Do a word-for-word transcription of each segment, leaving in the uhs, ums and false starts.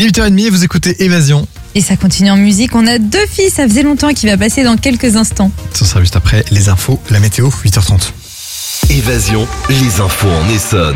Il est huit heures trente et vous écoutez Évasion. Et ça continue en musique. On a deux filles, ça faisait longtemps, qui va passer dans quelques instants. Ce sera juste après les infos, la météo, huit heures trente. Évasion, les infos en Essonne.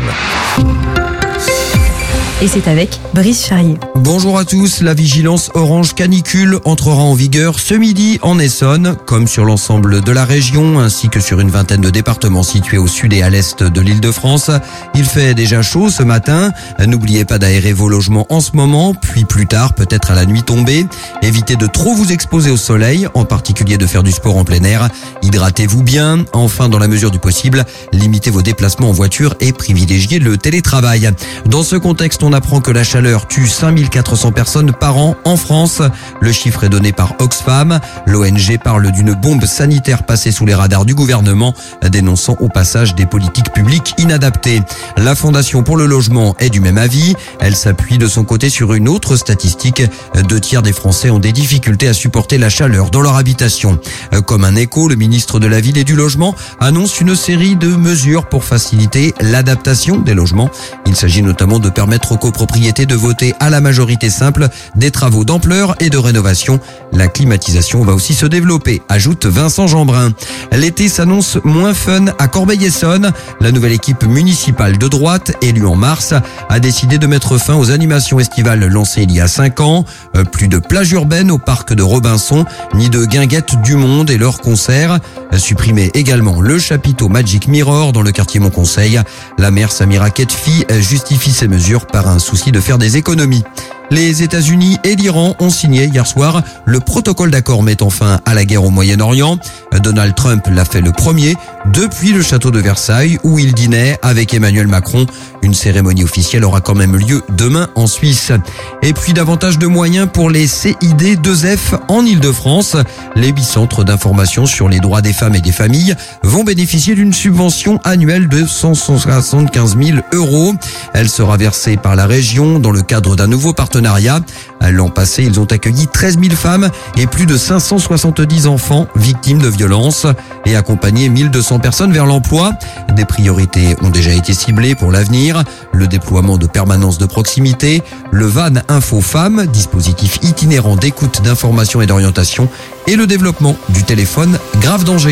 Et c'est avec Brice Charrier. Bonjour à tous, la vigilance orange canicule entrera en vigueur ce midi en Essonne, comme sur l'ensemble de la région, ainsi que sur une vingtaine de départements situés au sud et à l'est de l'Île-de-France. Il fait déjà chaud ce matin. N'oubliez pas d'aérer vos logements en ce moment, puis plus tard, peut-être à la nuit tombée. Évitez de trop vous exposer au soleil, en particulier de faire du sport en plein air. Hydratez-vous bien. Enfin, dans la mesure du possible, limitez vos déplacements en voiture et privilégiez le télétravail. Dans ce contexte, on apprend que la chaleur tue cinq mille quatre cents personnes par an en France. Le chiffre est donné par Oxfam. L'O N G parle d'une bombe sanitaire passée sous les radars du gouvernement, dénonçant au passage des politiques publiques inadaptées. La Fondation pour le logement est du même avis. Elle s'appuie de son côté sur une autre statistique. Deux tiers des Français ont des difficultés à supporter la chaleur dans leur habitation. Comme un écho, le ministre de la Ville et du Logement annonce une série de mesures pour faciliter l'adaptation des logements. Il s'agit notamment de permettre aux copropriétés de voter à la majorité simple des travaux d'ampleur et de rénovation. La climatisation va aussi se développer, ajoute Vincent Jeanbrun. L'été s'annonce moins fun à Corbeil-Essonnes. La nouvelle équipe municipale de droite, élue en mars, a décidé de mettre fin aux animations estivales lancées il y a cinq ans. Euh, plus de plage urbaine au parc de Robinson, ni de guinguettes du monde et leurs concerts. Supprimer également le chapiteau Magic Mirror dans le quartier Montconseil. La maire Samira Ketfi justifie ces mesures par un souci de faire des économies. Les États-Unis et l'Iran ont signé hier soir le protocole d'accord mettant fin à la guerre au Moyen-Orient. Donald Trump l'a fait le premier depuis le château de Versailles où il dînait avec Emmanuel Macron. Une cérémonie officielle aura quand même lieu demain en Suisse. Et puis davantage de moyens pour les C I D deux F en Île-de-France. Les huit centres d'information sur les droits des femmes et des familles vont bénéficier d'une subvention annuelle de cent soixante-quinze mille euros. Elle sera versée par la région dans le cadre d'un nouveau partenariat. L'an passé, ils ont accueilli treize mille femmes et plus de cinq cent soixante-dix enfants victimes de violences et accompagné mille deux cents personnes vers l'emploi. Des priorités ont déjà été ciblées pour l'avenir. Le déploiement de permanences de proximité, le Van Info Femmes, dispositif itinérant d'écoute, d'information et d'orientation, et le développement du téléphone grave danger.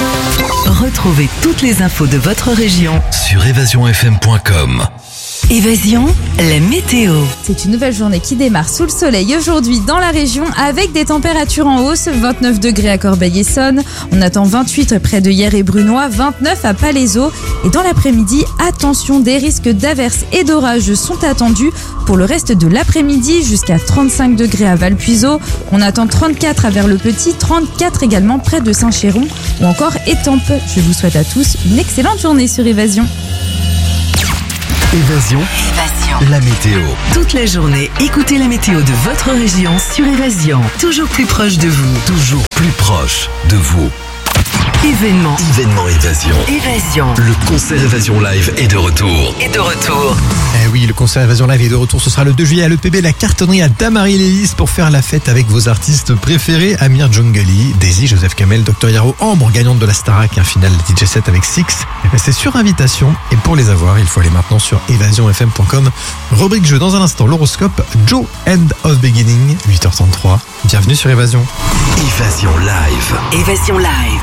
Retrouvez toutes les infos de votre région Sur évasion f m point com. Évasion, la météo. C'est une nouvelle journée qui démarre sous le soleil aujourd'hui dans la région avec des températures en hausse. vingt-neuf degrés à Corbeil-Essonnes. On attend vingt-huit près de Hyères et Brunois, vingt-neuf à Palaiseau. Et dans l'après-midi, attention, des risques d'averses et d'orages sont attendus pour le reste de l'après-midi jusqu'à trente-cinq degrés à Valpuiseau. On attend trente-quatre à Vers-le-Petit, trente-quatre également près de Saint-Chéron ou encore Étampes. Je vous souhaite à tous une excellente journée sur Évasion. Évasion, Évasion, la météo. toute la journée, écoutez la météo de votre région sur Évasion. Toujours plus proche de vous. Toujours plus proche de vous. Événement, Événement Évasion. Évasion Le concert Évasion Live est de retour. est de retour. Eh oui, le concert Évasion Live est de retour. Ce sera le deux juillet à l'E P B, la cartonnerie à Damary-Lélis pour faire la fête avec vos artistes préférés. Amir Djongali, Daisy, Joseph Kamel, Docteur Yaro, Ambre, gagnante de la Starac, un final D J set avec Six. C'est sur invitation et pour les avoir, il faut aller maintenant sur évasion f m point com. Rubrique jeu dans un instant, l'horoscope, Joe End of Beginning, huit heures trente-trois. Bienvenue sur Évasion. Évasion Live. Évasion Live.